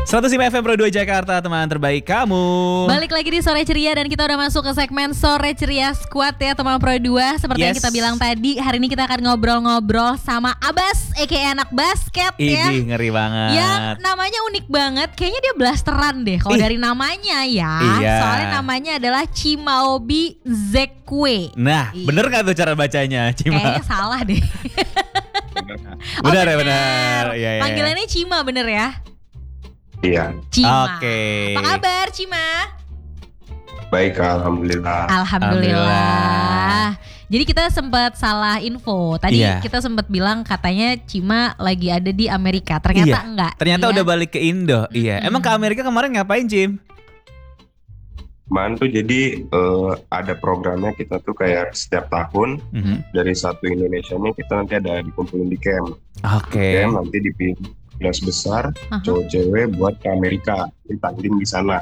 105 FM Pro 2 Jakarta, teman terbaik kamu. Balik lagi di Sore Ceria dan kita udah masuk ke segmen Sore Ceria Squad ya teman Pro 2. Seperti yang kita bilang tadi, hari ini kita akan ngobrol-ngobrol sama Abbas, aka anak basket ya. Idih, ngeri banget. Yang namanya unik banget, kayaknya dia blasteran deh kalau dari namanya ya. Iya. Soalnya namanya adalah Chimaobi Zekwe. Nah, bener gak tuh cara bacanya, Cima? Kayaknya salah deh. Benar ya, benar. Iya, iya. Panggilannya Cima bener ya? Iya. Cima. Oke. Apa kabar Cima? Baik, alhamdulillah. Alhamdulillah. Jadi kita sempat salah info. Tadi kita sempat bilang katanya Cima lagi ada di Amerika. Ternyata enggak. Ternyata udah balik ke Indo. Iya. Emang ke Amerika kemarin ngapain, Cim? Kemarin tuh jadi ada programnya, kita tuh kayak setiap tahun dari satu Indonesia-nya kita nanti ada dikumpulin di camp. Oke. Camp nanti dipilih kelas besar cowok cewek buat ke Amerika, ditanding di sana.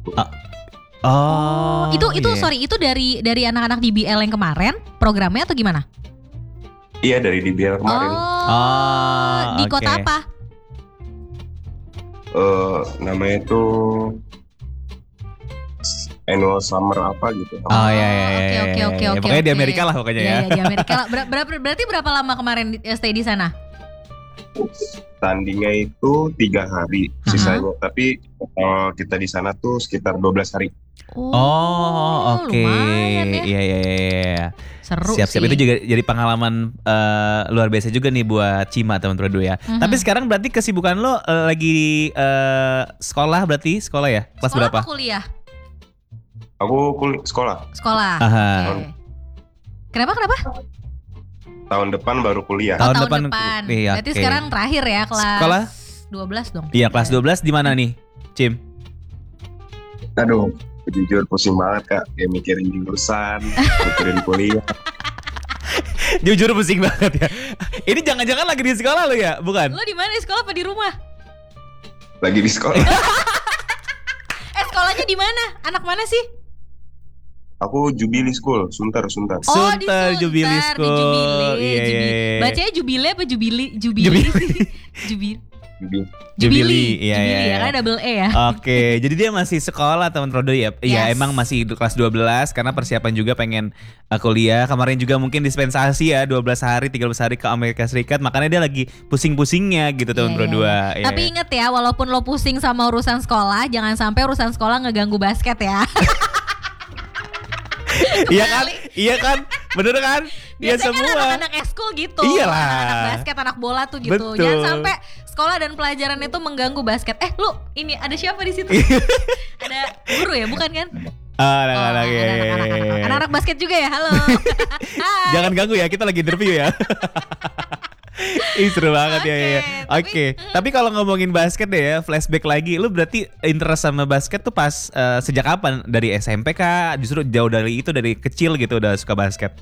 Itu dari anak-anak DBL yang kemarin programnya atau gimana? Iya, dari DBL kemarin. Di kota apa? Namanya tuh annual summer apa gitu. Oke. Pokoknya di Amerika lah pokoknya ya. Iya, di Amerika lah. Berarti berapa lama kemarin stay di sana? Tandingnya itu 3 hari sisanya, tapi kita di sana tuh sekitar 12 hari. Oke. Lumayan ya. Iya. Seru Siap-siap sih. itu juga jadi pengalaman luar biasa juga nih buat Cima teman Pro 2 ya. Tapi sekarang berarti kesibukan lo lagi sekolah ya? Kelas sekolah berapa? Apa kuliah? Aku sekolah. Sekolah. Aha. Kenapa? Tahun depan baru kuliah. Tahun depan. Iya, Berarti sekarang terakhir ya kelas sekolah 12 dong. Iya, kelas 12 di mana nih, Cim? Aduh, jujur pusing banget Kak, kayak mikirin jurusan, mikirin kuliah. Jujur pusing banget ya. Ini jangan-jangan lagi di sekolah lo ya, bukan? Lo di mana, di sekolah apa di rumah? Lagi di sekolah. Sekolahnya di mana? Anak mana sih? Aku Jubilee School, Sunter. Di Sunter Sunter, Jubilee di School. Jubilee. Iya. Bacanya Jubile apa Jubilee? Jubilee, iya. Ya kan double E ya. Oke, jadi dia masih sekolah teman Rodo ya. Iya, Yes. emang masih kelas 12 karena persiapan juga pengen kuliah. Kemarin juga mungkin dispensasi ya 12 hari, 13 hari ke Amerika Serikat. Makanya dia lagi pusing-pusingnya gitu teman Pro 2. Iya. Tapi inget ya, walaupun lo pusing sama urusan sekolah, jangan sampai urusan sekolah ngeganggu basket ya. Iya kan? Bener kan? Iya Biasanya semua. kan anak-anak ekskul gitu. Iyalah. Anak basket, anak bola tuh gitu. Betul. Jangan sampai sekolah dan pelajaran itu mengganggu basket. Lu ini ada siapa di situ? Ada guru ya, bukan kan? Anak-anak ya. Anak-anak basket juga ya. Halo. Hai. Jangan ganggu ya, kita lagi interview ya. Ih, seru banget ya. Oke. Tapi kalau ngomongin basket deh ya, flashback lagi, lu berarti interest sama basket tuh pas sejak kapan? Dari SMP kah? Justru jauh dari itu, dari kecil gitu udah suka basket?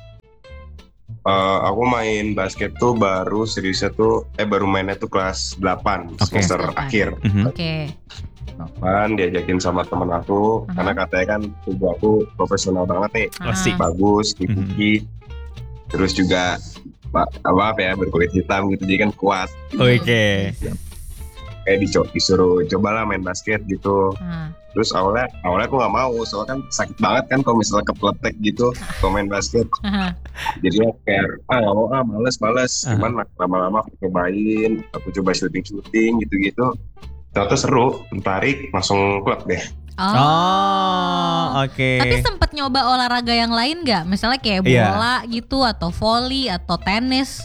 Aku main basket tuh baru seriusnya tuh baru mainnya tuh kelas 8 semester akhir. Oke. 8 diajakin sama temen aku karena katanya kan tubuh aku profesional banget nih. Asik. Bagus, tinggi. Terus juga berkulit hitam gitu, jadi kan kuat. Oke. Kayak disuruh cobalah main basket gitu. Terus awalnya aku nggak mau, soalnya kan sakit banget kan kalau misalnya kepletek gitu kalau main basket. Jadi kayak nggak mau, males. Cuman lama-lama aku coba shooting gitu. Ternyata seru, tertarik, langsung klub deh. Oke. Tapi sempet nyoba olahraga yang lain nggak? Misalnya kayak bola gitu, atau volley, atau tenis?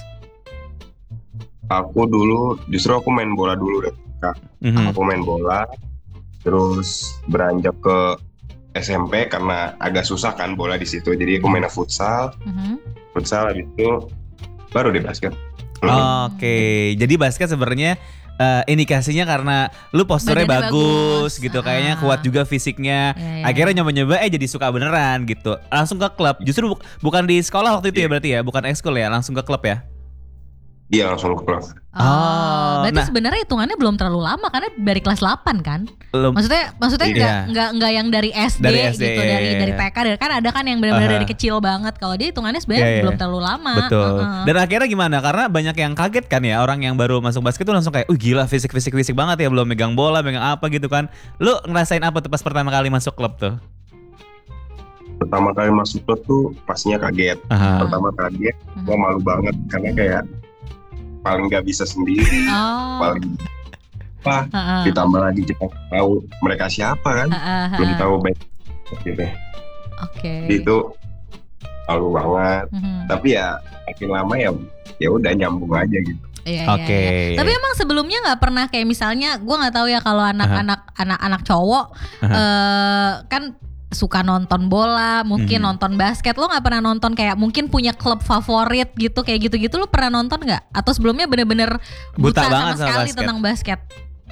Aku justru main bola dulu deh, Kak. Aku main bola, terus beranjak ke SMP karena agak susah kan bola di situ. Jadi aku main futsal. Futsal habis itu baru di basket. Oke. Jadi basket sebenarnya indikasinya karena lu posturnya bagus gitu, kayaknya kuat juga fisiknya. Akhirnya nyoba-nyoba jadi suka beneran gitu. Langsung ke klub. Justru bukan di sekolah waktu itu ya berarti ya, bukan ekskul ya, langsung ke klub ya. Dia langsung ke klub. Berarti nah. sebenarnya hitungannya belum terlalu lama karena dari kelas 8 kan? Maksudnya Iya. enggak yang dari SD, gitu, dari TK, kan ada kan yang benar-benar dari kecil banget. Kalau dia hitungannya sebenarnya belum terlalu lama. Betul. Dan akhirnya gimana? Karena banyak yang kaget kan ya, orang yang baru masuk basket tuh langsung kayak, gila fisik banget ya, belum megang bola, megang apa gitu kan. Lu ngerasain apa tuh pas pertama kali masuk klub tuh? Pertama kali masuk klub tuh pastinya kaget. Pertama kaget, gue malu banget karena kayak paling nggak bisa sendiri, paling ditambah lagi kita tahu mereka siapa kan, belum tahu baik gitu. Itu malu banget. Tapi ya makin lama ya udah nyambung aja gitu. Iya. Tapi emang sebelumnya nggak pernah kayak misalnya, gue nggak tahu ya kalau anak cowok kan suka nonton bola, mungkin nonton basket. Lo nggak pernah nonton kayak mungkin punya klub favorit gitu, kayak gitu-gitu lo pernah nonton nggak? Atau sebelumnya bener-bener buta sama sekali tentang basket?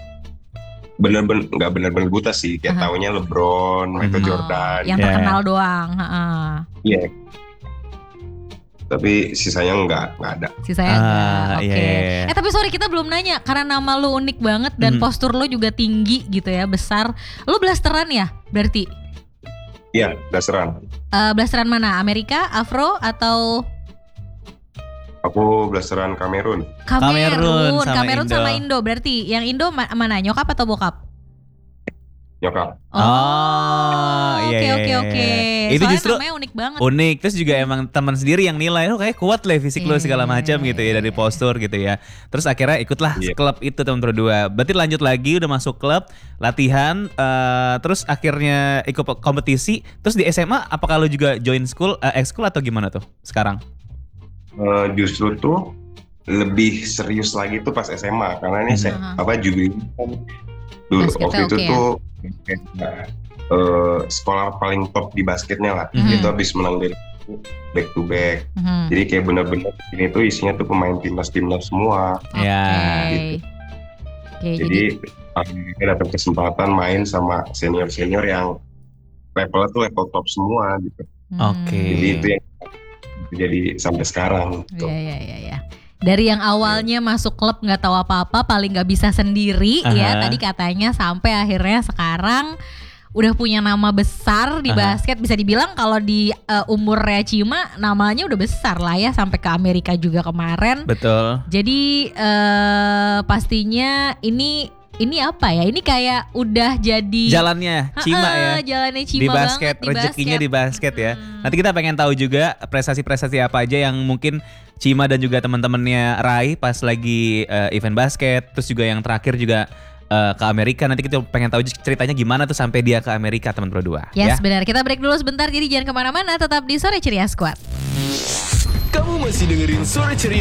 Nggak bener-bener buta sih, kayak taunya LeBron, Michael Jordan. Yang terkenal doang. Iya. Tapi sisanya nggak ada. Sisanya nggak. Oke. Tapi sorry, kita belum nanya karena nama lo unik banget dan postur lo juga tinggi gitu ya, besar. Lo blasteran ya berarti? Iya, blasteran. Blasteran mana? Amerika, Afro atau? Aku blasteran Kamerun. Kamerun sama Indo. Berarti yang Indo mana? Nyokap atau bokap? Nyokap. Oke. Itu soalnya justru namanya unik banget. Unik, terus juga emang teman sendiri yang nilai lo kayak kuat lah fisik lo segala macam gitu ya, dari postur gitu ya. Terus akhirnya ikutlah klub itu teman berdua. Berarti lanjut lagi udah masuk klub, latihan, terus akhirnya ikut kompetisi. Terus di SMA apakah lo juga join school, ekskul atau gimana tuh sekarang? Justru tuh lebih serius lagi tuh pas SMA karena ini jubilee kan dulu waktu itu tuh sekolah paling top di basketnya lah. Itu habis menang dari back to back. Jadi kayak bener-bener ini tuh isinya tuh pemain timnas semua. Gitu. Jadi akhirnya dapat kesempatan main sama senior yang levelnya tuh level top semua gitu. Jadi itu yang jadi sampai sekarang. Iya. Dari yang awalnya masuk klub nggak tahu apa-apa, paling nggak bisa sendiri ya tadi katanya, sampai akhirnya sekarang udah punya nama besar di basket. Bisa dibilang kalau di umurnya Cima namanya udah besar lah ya, sampai ke Amerika juga kemarin. Betul. Jadi pastinya ini apa ya? Ini kayak udah jadi jalannya Cima ya. Jalannya Cima di basket, banget, rezekinya di basket ya. Nanti kita pengen tahu juga prestasi-prestasi apa aja yang mungkin Cima dan juga teman-temannya raih pas lagi event basket. Terus juga yang terakhir juga ke Amerika. Nanti kita pengen tahu ceritanya gimana tuh sampai dia ke Amerika, teman berdua. Yes, benar. Kita break dulu sebentar, jadi jangan kemana-mana, tetap di Sore Ceria Squad. Kamu masih dengerin Sore Ceria